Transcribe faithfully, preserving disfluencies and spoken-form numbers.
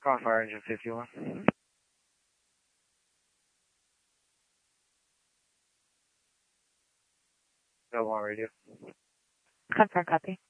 Crossfire engine fifty-one. Go on radio. Confirm, copy.